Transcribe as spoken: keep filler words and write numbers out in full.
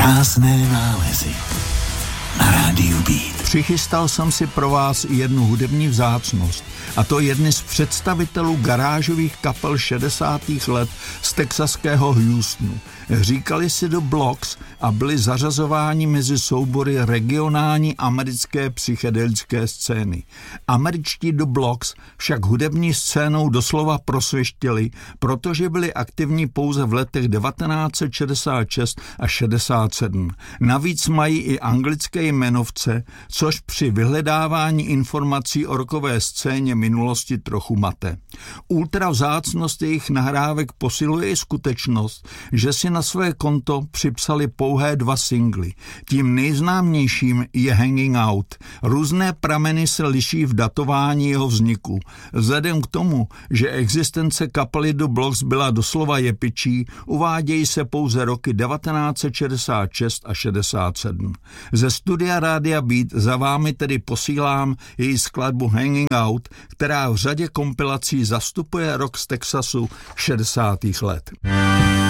Krásné nálezy na rádiu Beat. Přichystal jsem si pro vás jednu hudební vzácnost, a to jedny z představitelů garážových kapel šedesátých let z texaského Houstonu. Říkali si The Blocks a byli zařazováni mezi soubory regionální americké psychedelické scény. Američtí The Blocks však hudební scénou doslova prosvištěli, protože byli aktivní pouze v letech devatenáct set šedesát šest a šedesát sedm. Navíc mají i anglické jmenovce, což při vyhledávání informací o rockové scéně minulosti trochu mate. Ultra vzácnost jejich nahrávek posiluje i skutečnost, že si na své konto připsali pouhé dva singly. Tím nejznámějším je Hanging Out. Různé prameny se liší v datování jeho vzniku. Vzhledem k tomu, že existence kapely The Blocks byla doslova jepičí, uvádějí se pouze roky devatenáct set šedesát šest a šedesát sedm. Ze studia Rádia Beat za vámi tedy posílám její skladbu Hanging Out, která v řadě kompilací zastupuje rock z Texasu šedesátých let.